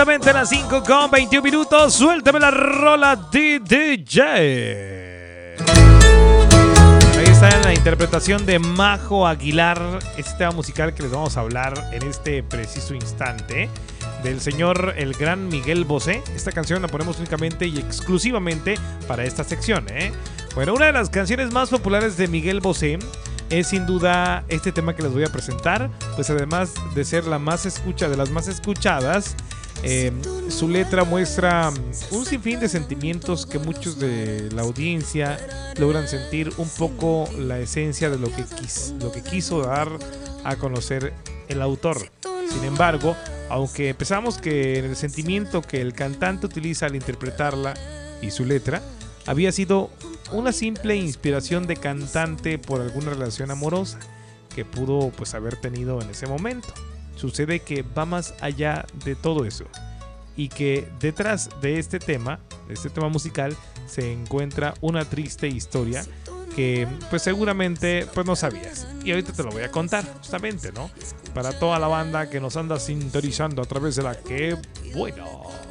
A las 5:21. Suéltame la rola de DJ. Ahí está la interpretación de Majo Aguilar, este tema musical que les vamos a hablar en este preciso instante, del señor el gran Miguel Bosé. Esta canción la ponemos únicamente y exclusivamente para esta sección, Bueno, una de las canciones más populares de Miguel Bosé es sin duda este tema que les voy a presentar, pues además de ser la más de las más escuchadas, su letra muestra un sinfín de sentimientos que muchos de la audiencia logran sentir un poco la esencia de lo que quiso dar a conocer el autor. Sin embargo, aunque pensamos que en el sentimiento que el cantante utiliza al interpretarla y su letra había sido una simple inspiración de cantante por alguna relación amorosa que pudo pues haber tenido en ese momento, sucede que va más allá de todo eso y que detrás de este tema musical se encuentra una triste historia que pues seguramente pues no sabías, y ahorita te lo voy a contar justamente, ¿no? Para toda la banda que nos anda sintonizando a través de la que bueno.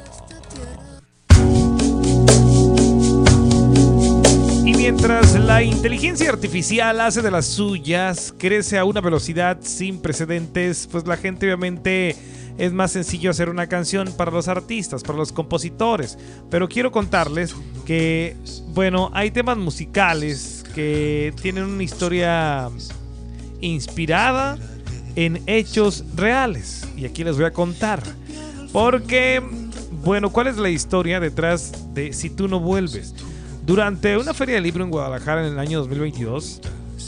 Y mientras la inteligencia artificial hace de las suyas, crece a una velocidad sin precedentes, pues la gente obviamente es más sencillo hacer una canción para los artistas, para los compositores. Pero quiero contarles que, bueno, hay temas musicales que tienen una historia inspirada en hechos reales. Y aquí les voy a contar. Porque, bueno, ¿cuál es la historia detrás de Si tú no vuelves? Durante una feria de libro en Guadalajara en el año 2022,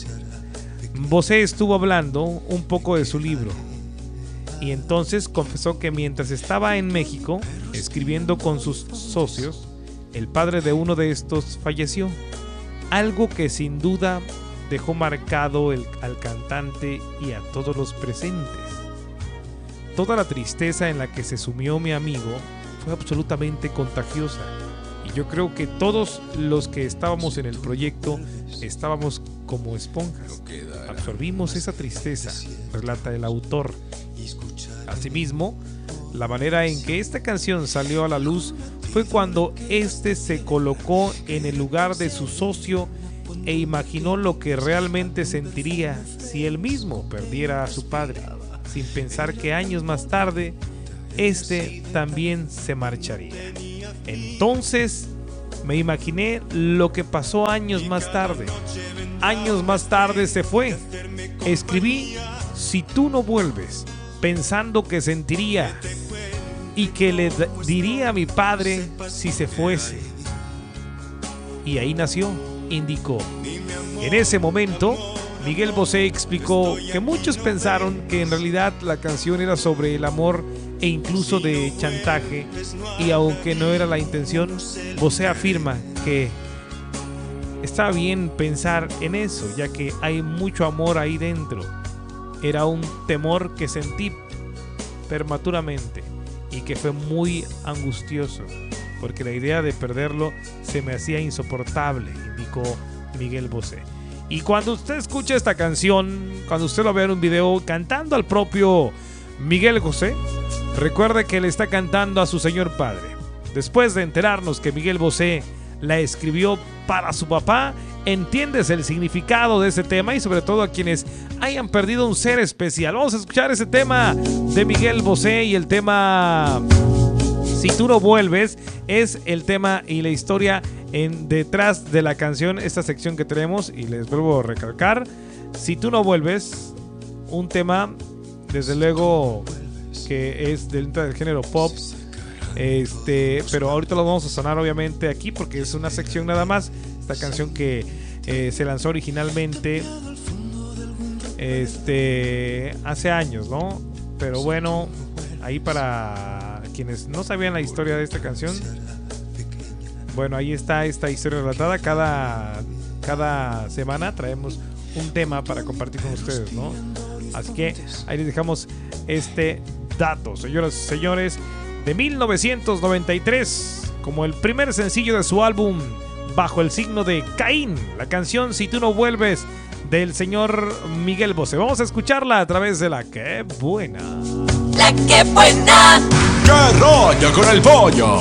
Bosé estuvo hablando un poco de su libro. Y entonces confesó que mientras estaba en México escribiendo con sus socios, el padre de uno de estos falleció. Algo que sin duda dejó marcado al cantante y a todos los presentes. Toda la tristeza en la que se sumió mi amigo fue absolutamente contagiosa. Y yo creo que todos los que estábamos en el proyecto estábamos como esponjas. Absorbimos esa tristeza, relata el autor. Asimismo, la manera en que esta canción salió a la luz fue cuando este se colocó en el lugar de su socio e imaginó lo que realmente sentiría si él mismo perdiera a su padre, sin pensar que años más tarde este también se marcharía. Entonces me imaginé lo que pasó años más tarde. Años más tarde se fue. Escribí Si tú no vuelves, pensando que sentiría y que le diría a mi padre si se fuese. Y ahí nació, indicó. En ese momento, Miguel Bosé explicó que muchos pensaron que en realidad la canción era sobre el amor e incluso de chantaje, y aunque no era la intención, Bosé afirma que está bien pensar en eso, ya que hay mucho amor ahí dentro. Era un temor que sentí prematuramente y que fue muy angustioso, porque la idea de perderlo se me hacía insoportable, indicó Miguel Bosé. Y cuando usted escucha esta canción, cuando usted lo vea en un video cantando al propio Miguel Bosé, recuerde que le está cantando a su señor padre. Después de enterarnos que Miguel Bosé la escribió para su papá, entiendes el significado de ese tema y sobre todo a quienes hayan perdido un ser especial. Vamos a escuchar ese tema de Miguel Bosé, y el tema Si tú no vuelves es el tema y la historia detrás de la canción, esta sección que tenemos, y les vuelvo a recalcar: Si tú no vuelves, un tema desde luego que es del género pop, pero ahorita lo vamos a sonar obviamente aquí porque es una sección nada más. Esta canción que se lanzó originalmente hace años, ¿no? Pero bueno, ahí para quienes no sabían la historia de esta canción, bueno, ahí está esta historia relatada. Cada semana traemos un tema para compartir con ustedes, ¿no? Así que ahí les dejamos este dato, señoras y señores, de 1993, como el primer sencillo de su álbum Bajo el signo de Caín, la canción Si tú no vuelves, del señor Miguel Bosé. Vamos a escucharla a través de la que buena. La que buena. ¿Qué rollo con el pollo?